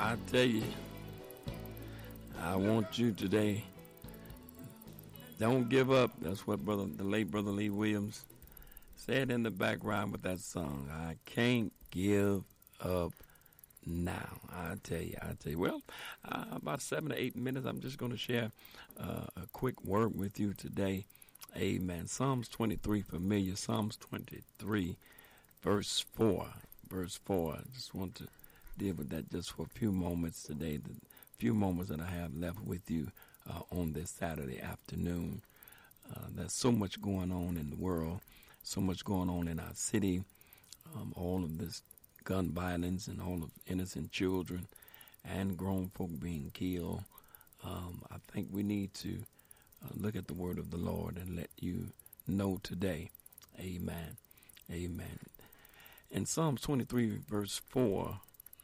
I tell you, I want you today. Don't give up. That's what the late Brother Lee Williams said in the background with that song. I can't give up now. I tell you. Well, about 7 to 8 minutes, I'm just going to share a quick word with you today. Amen. Psalms 23, familiar. Psalms 23, verse 4. Verse 4. I just want to deal with that just for a few moments today. The few moments that I have left with you on this Saturday afternoon. There's so much going on in the world, so much going on in our city, all of this gun violence and all of innocent children and grown folk being killed. I think we need to look at the word of the Lord and let you know today. Amen. Amen. In Psalms 23, verse 4,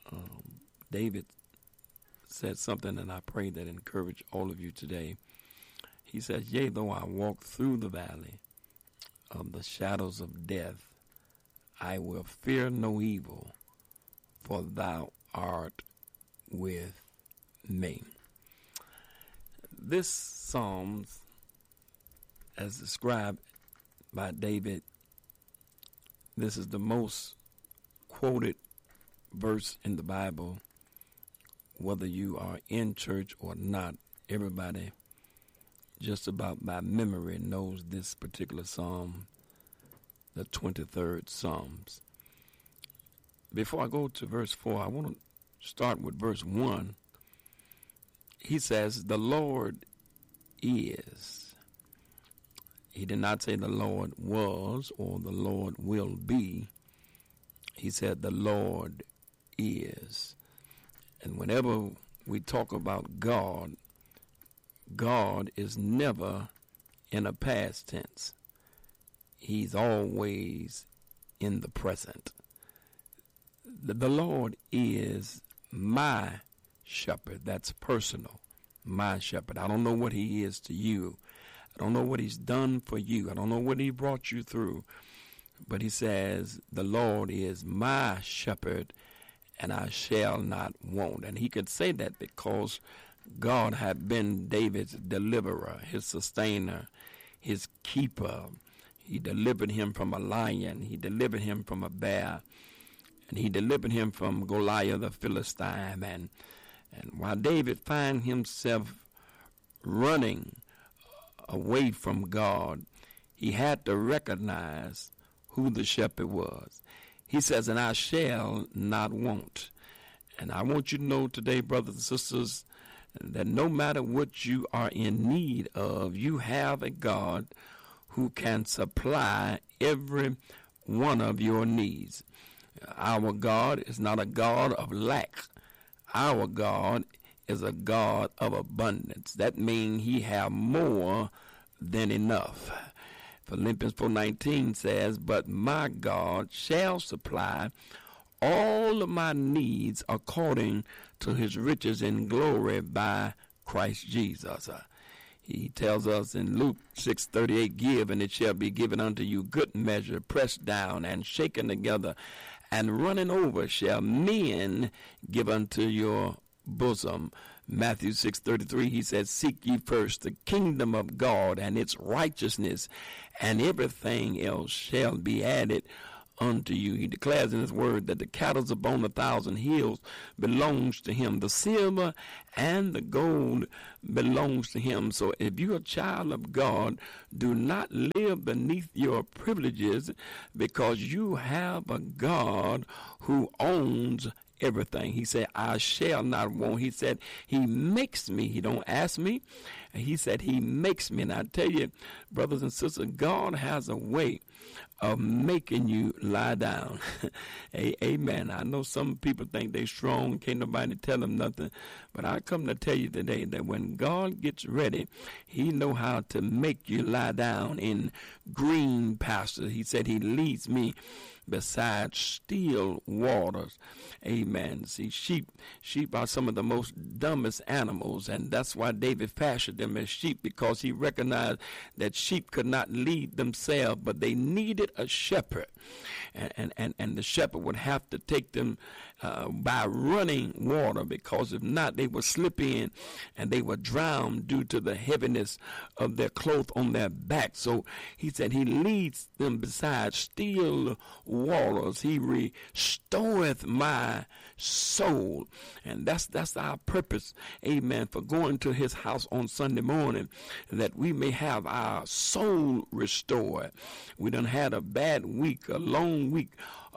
David said something, and I pray that encourage all of you today. He says, yea, though I walk through the valley of the shadows of death, I will fear no evil, for thou art with me. This psalm, as described by David, this is the most quoted verse in the Bible. Whether you are in church or not, everybody just about by memory knows this particular psalm, the 23rd Psalms. Before I go to verse 4, I want to start with verse 1. He says, the Lord is. He did not say the Lord was or the Lord will be. He said the Lord is. And whenever we talk about God, God is never in a past tense. He's always in the present. The Lord is my shepherd. That's personal. My shepherd. I don't know what he is to you. I don't know what he's done for you. I don't know what he brought you through. But he says, the Lord is my shepherd, and I shall not want. And he could say that because God had been David's deliverer, his sustainer, his keeper. He delivered him from a lion. He delivered him from a bear. And he delivered him from Goliath the Philistine. And while David found himself running away from God, he had to recognize who the shepherd was. He says, and I shall not want. And I want you to know today, brothers and sisters, that no matter what you are in need of, you have a God who can supply every one of your needs. Our God is not a God of lack. Our God is a God of abundance. That means he have more than enough. Philippians 4:19 says, but my God shall supply all of my needs according to his riches in glory by Christ Jesus. He tells us in Luke 6:38, give, and it shall be given unto you, good measure, pressed down and shaken together, and running over shall men give unto your bosom. Matthew 6:33, he says, seek ye first the kingdom of God and its righteousness, and everything else shall be added unto you. He declares in his word that the cattle upon 1,000 hills belongs to him. The silver and the gold belongs to him. So if you're a child of God, do not live beneath your privileges, because you have a God who owns everything. He said, I shall not want. He said, he makes me. He don't ask me. He said, he makes me. And I tell you, brothers and sisters, God has a way of making you lie down. Amen. I know some people think they strong, can't nobody tell them nothing. But I come to tell you today that when God gets ready, he know how to make you lie down in green pastures. He said, he leads me beside still waters. Amen. See, sheep are some of the most dumbest animals, and that's why David fashioned them as sheep, because he recognized that sheep could not lead themselves, but they needed a shepherd. And the shepherd would have to take them by running water, because if not, they would slip in and they would drown due to the heaviness of their cloth on their back. So he said he leads them beside still waters. He restoreth my soul. And that's our purpose, amen, for going to his house on Sunday morning, that we may have our soul restored. We done had a bad week, a long week,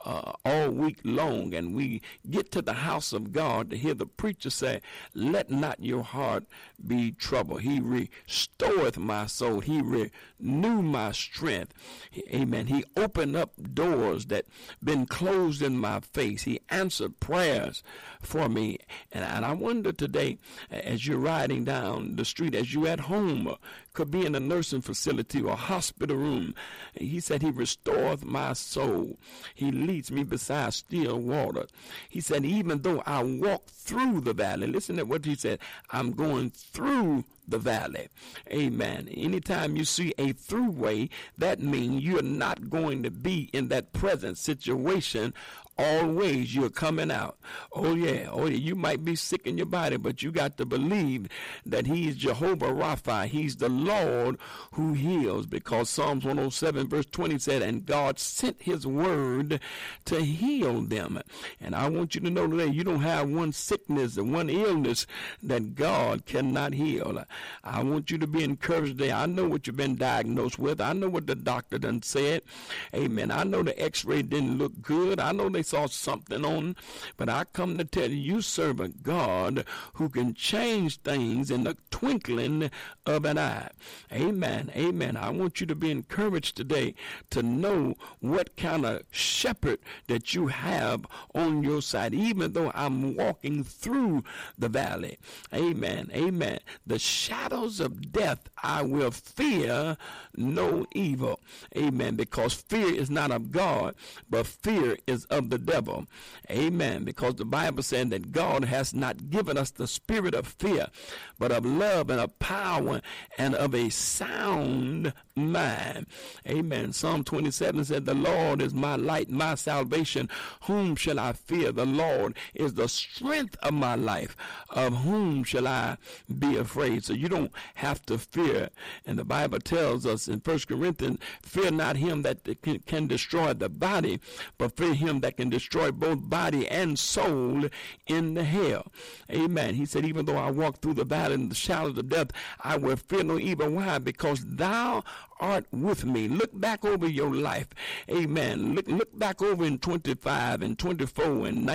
all week long, and we get to the house of God to hear the preacher say, let not your heart be troubled. He restoreth my soul. He renew my strength. Amen. He opened up doors that been closed in my face. He answered prayers for me. And I wonder today, as you're riding down the street, as you at home, could be in a nursing facility or hospital room, he said he restoreth my soul. He leads me beside still water. He said, even though I walk through the valley, listen to what he said, I'm going through the valley. Amen. Anytime you see a throughway, that means you're not going to be in that present situation always. You're coming out. Oh yeah. You might be sick in your body, but you got to believe that he's Jehovah Rapha. He's the Lord who heals, because Psalms 107 verse 20 said, and God sent his word to heal them. And I want you to know today, you don't have one sickness and one illness that God cannot heal. I want you to be encouraged today. I know what you've been diagnosed with. I know what the doctor done said. Amen. I know the x-ray didn't look good. I know they saw something on, but I come to tell you, you serve a God who can change things in the twinkling of an eye. Amen. Amen. I want you to be encouraged today to know what kind of shepherd that you have on your side, even though I'm walking through the valley. Amen. Amen. The shadows of death, I will fear no evil. Amen. Because fear is not of God, but fear is of the devil. Amen. Because the Bible said that God has not given us the spirit of fear, but of love and of power and of a sound mind. Amen. Psalm 27 said, the Lord is my light, my salvation. Whom shall I fear? The Lord is the strength of my life. Of whom shall I be afraid? So you don't have to fear. And the Bible tells us in 1 Corinthians, fear not him that can destroy the body, but fear him that can destroy both body and soul in the hell. Amen. He said, even though I walk through the valley and the shadows of death, I will fear no evil. Why? Because thou art with me. Look back over your life. Amen. Look back over in 25 and 24 and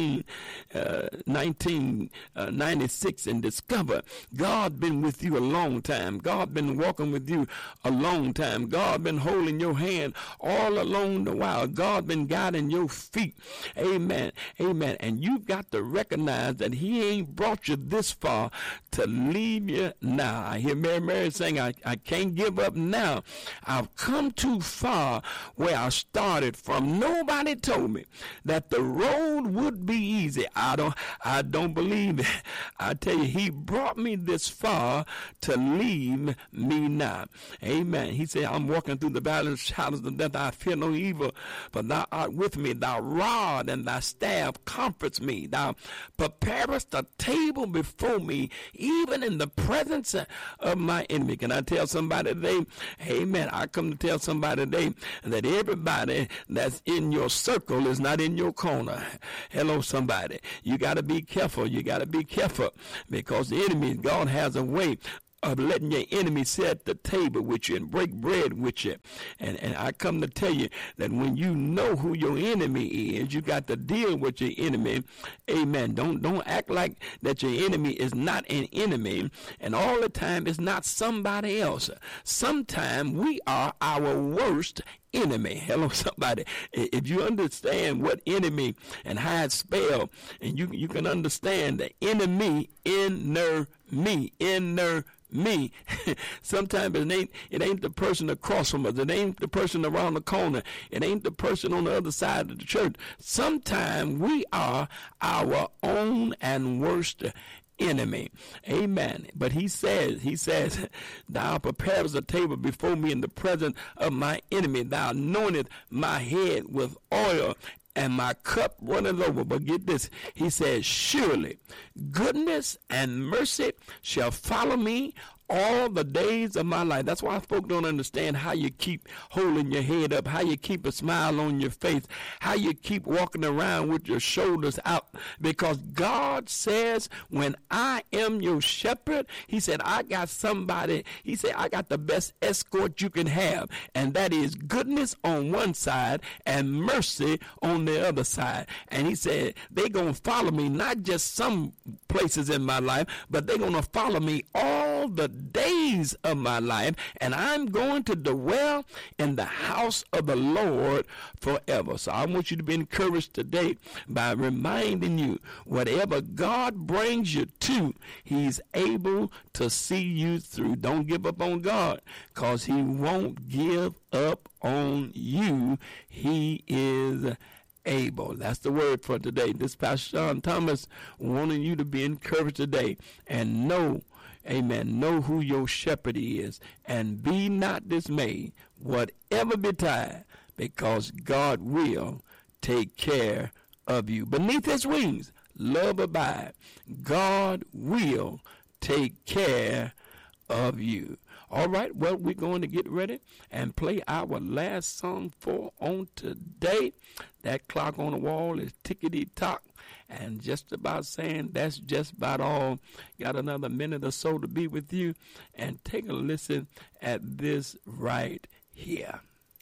1996 and discover God been with you a long time. God been walking with you a long time. God been holding your hand all along the while. God been guiding your feet. Amen. Amen. And you've got to recognize that he ain't brought you this far to leave you now. I hear Mary saying, I can't give up now. I've come too far where I started from. Nobody told me that the road would be easy. I don't believe it. I tell you, he brought me this far to leave me now. Amen. He said, I'm walking through the valley of shadows of death. I fear no evil, for thou art with me. Thy rod and thy staff comforts me. Thou preparest a table before me, even in the presence of my enemy. Can I tell somebody today? Amen. I come to tell somebody today that everybody that's in your circle is not in your corner. Hello, somebody. You got to be careful. You got to be careful, because the enemy, God has a way of letting your enemy sit at the table with you and break bread with you. And I come to tell you that when you know who your enemy is, you got to deal with your enemy. Amen. Don't act like that your enemy is not an enemy, and all the time it's not somebody else. Sometimes we are our worst enemy. Hello, somebody. If you understand what enemy and how it's spelled, and you can understand the enemy, inner me. Sometimes it ain't the person across from us. It ain't the person around the corner. It ain't the person on the other side of the church. Sometimes we are our own and worst enemy. Amen. But he says, thou preparest a table before me in the presence of my enemy. Thou anointest my head with oil, and my cup runneth over. But get this, he says, surely goodness and mercy shall follow me all the days of my life. That's why folks don't understand how you keep holding your head up, how you keep a smile on your face, how you keep walking around with your shoulders out. Because God says, when I am your shepherd, he said, I got somebody, he said, I got the best escort you can have. And that is goodness on one side and mercy on the other side. And he said, they're going to follow me, not just some places in my life, but they're going to follow me all the days of my life, and I'm going to dwell in the house of the Lord forever. So I want you to be encouraged today by reminding you, whatever God brings you to, he's able to see you through. Don't give up on God, because he won't give up on you. He is able. That's the word for today. This Pastor Sean Thomas wanting you to be encouraged today and know, amen, know who your shepherd is, and be not dismayed, whatever betide, because God will take care of you. Beneath his wings, love abide. God will take care of you. All right, well, we're going to get ready and play our last song for on today. That clock on the wall is tickety-tock, and just about saying that's just about all. Got another minute or so to be with you, and take a listen at this right here.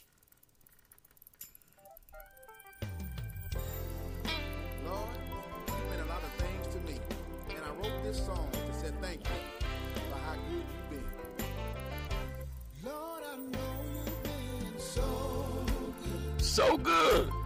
Lord, you've been a lot of things to me, and I wrote this song to say thank you for how good you've been. Lord, I know you've been so good. So good.